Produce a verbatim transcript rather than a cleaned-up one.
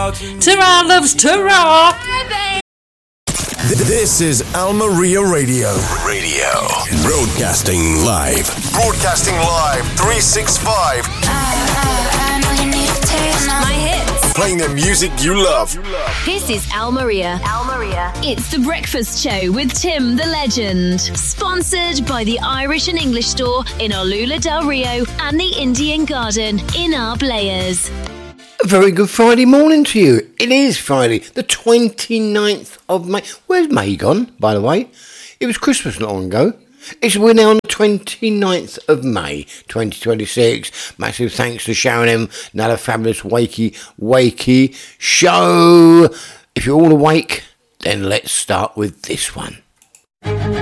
Ta-ra, loves, ta-ra. This is Almeria Radio. Radio. Broadcasting live. Broadcasting live, three sixty-five. My hits. Playing the music you love. This is Almeria. Almeria. It's The Breakfast Show with Tim the Legend. Sponsored by the Irish and English Store in Olula del Rio and the Indian Garden in Arblayers. A very good Friday morning to you. It is Friday, the twenty-ninth of May. Where's May gone, by the way? It was Christmas not long ago. It's we're now on the twenty-ninth of May, twenty twenty-six. Massive thanks to Sharon M. Another fabulous wakey, wakey show. If you're all awake, then let's start with this one.